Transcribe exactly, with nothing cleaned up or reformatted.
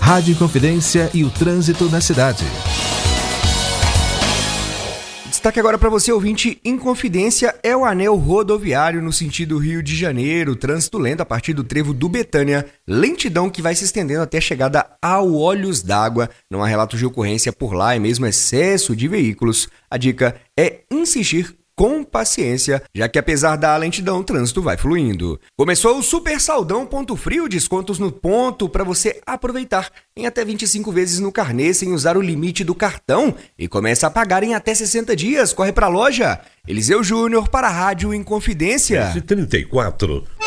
Rádio Inconfidência e o trânsito na cidade. Destaque agora para você, ouvinte, Inconfidência é o anel rodoviário no sentido Rio de Janeiro, trânsito lento a partir do trevo do Betânia, lentidão que vai se estendendo até a chegada ao Olhos d'Água. Não há relatos de ocorrência por lá, é mesmo excesso de veículos. A dica é insistir com paciência, já que apesar da lentidão, o trânsito vai fluindo. Começou o Super Saldão Ponto Frio, descontos no ponto para você aproveitar em até vinte e cinco vezes no carnê sem usar o limite do cartão e começa a pagar em até sessenta dias. Corre pra loja. Eliseu Júnior para a Rádio Inconfidência. trinta e quatro